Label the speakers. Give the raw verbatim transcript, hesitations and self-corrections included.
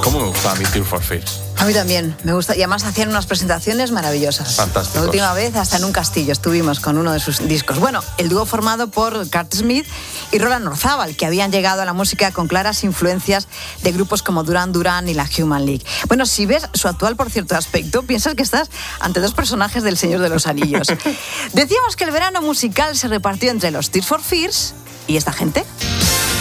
Speaker 1: ¿Cómo me gustaba mi Tears for Fears?
Speaker 2: A mí también, me gusta. Y además hacían unas presentaciones maravillosas.
Speaker 1: Fantásticos.
Speaker 2: La última vez hasta en un castillo estuvimos con uno de sus discos. Bueno, el dúo formado por Kurt Smith y Roland Orzábal, que habían llegado a la música con claras influencias de grupos como Duran Duran y la Human League. Bueno, si ves su actual, por cierto, aspecto, piensas que estás ante dos personajes del Señor de los Anillos. Decíamos que el verano musical se repartió entre los Tears for Fears y esta gente.